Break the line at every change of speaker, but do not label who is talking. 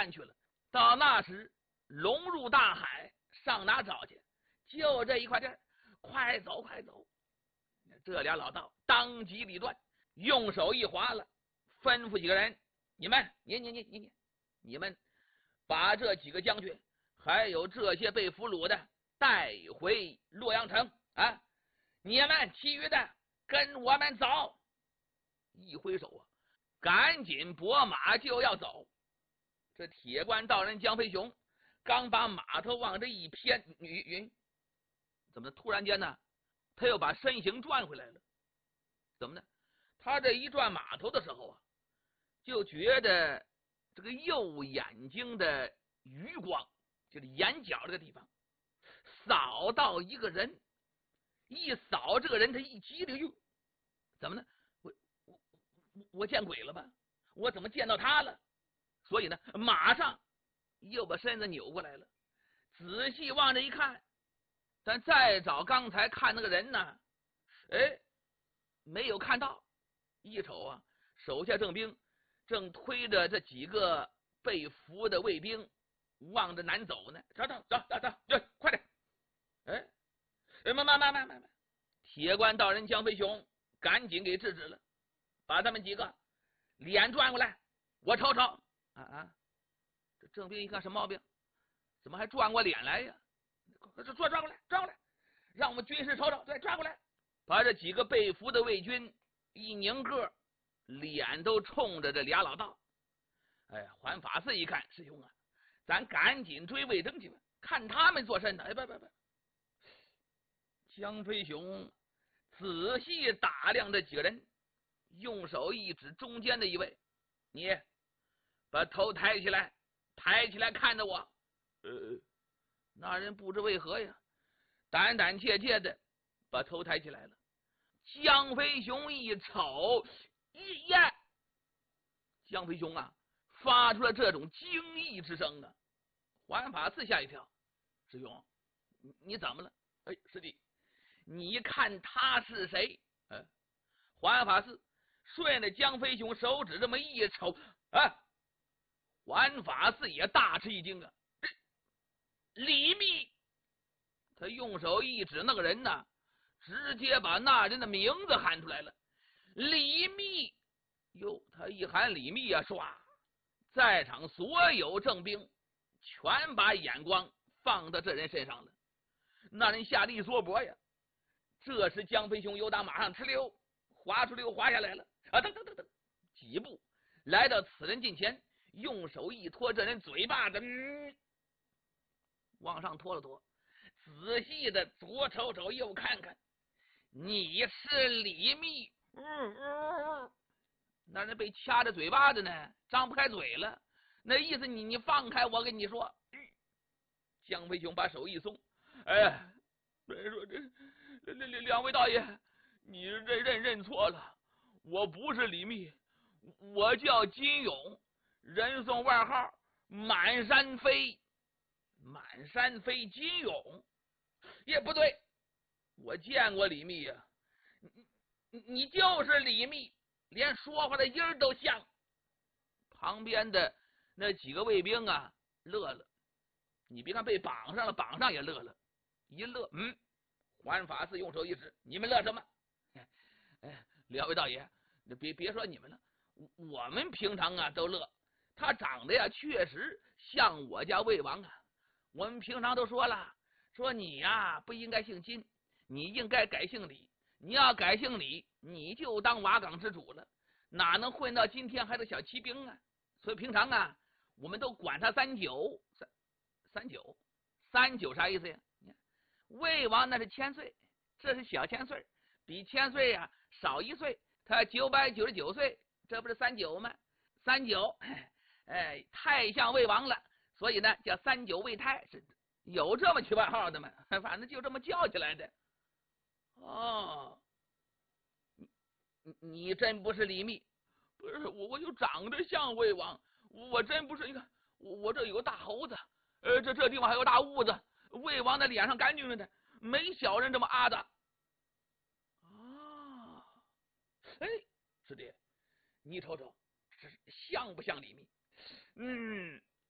岸去了。到那时龙入大海，上哪找去？就这一块地儿，快走快走！这俩老道当机立断，用手一划了，吩咐几个人：你们把这几个将军还有这些被俘虏的带回洛阳城啊！你们其余的跟我们走！一挥手啊，赶紧拨马就要走。这铁关道人江飞雄刚把马头往这一偏，怎么突然间呢？他又把身形转回来了。怎么呢？他这一转马头的时候啊，就觉得这个右眼睛的余光，就是眼角这个地方，扫到一个人。一扫这个人，他一激灵，哟，怎么呢？我见鬼了吧？我怎么见到他了？所以呢，马上又把身子扭过来了，仔细往这一看，但再找刚才看那个人呢，没有看到。一瞅啊，手下正兵正推着这几个被俘的卫兵往着南走呢。走，快点！慢！铁关道人江飞雄赶紧给制止了，把他们几个脸转过来，我瞅瞅。这郑兵一看什么毛病？怎么还转过脸来呀？转过来，让我们军师瞅瞅。对，转过来，把这几个被俘的卫军一拧个，脸都冲着这俩老道。环法师一看，师兄啊，咱赶紧追魏征去吧，看他们做甚的。不，江飞雄仔细打量这几个人，用手一指中间的一位：你把头抬起来看着我。那人不知为何呀，胆胆怯怯的把头抬起来了。江飞雄一瞅，江飞雄啊，发出了这种惊异之声啊！环法师吓一跳：师兄，你怎么了？师弟，你看他是谁？环法师顺着江飞雄手指这么一瞅，环法师也大吃一惊啊！李密，他用手一指那个人呢，直接把那人的名字喊出来了。李密，他一喊李密啊，唰，在场所有正兵全把眼光放到这人身上了。那人吓得一缩脖呀。这时江飞雄由打马上哧溜滑出溜滑下来了，等，几步来到此人近前，用手一托这人嘴巴子，往上拖了拖，仔细的左瞅瞅右看看，你是李密。那人被掐着嘴巴子呢，张不开嘴了，那意思你放开我跟你说。江飞雄把手一松，说这两位大爷，你认错了，我不是李密，我叫金勇，人送外号满山飞金勇。也不对，我见过李密呀，你就是李密，连说话的音儿都像。旁边的那几个卫兵啊乐了，你别看被绑上了，绑上也乐了，一乐，环法师用手一指：你们乐什么？两位道爷，别说你们了，我们平常啊都乐。他长得呀确实像我家魏王啊。我们平常都说了，说你呀不应该姓金，你应该改姓李。你要改姓李，你就当瓦岗之主了，哪能混到今天还是小骑兵啊？所以平常啊，我们都管他三九啥意思呀？魏王那是千岁，这是小千岁，比千岁呀少一岁，他999岁，这不是39吗？39，太像魏王了，所以呢叫39魏太，是有这么取外号的吗？反正就这么叫起来的。你真不是李密？不是，我就长得像魏王，我真不是。你看我这有个大猴子，这地方还有大痦子，魏王的脸上干净着呢，没小人这么阿的。师弟，你瞅瞅，像不像李密？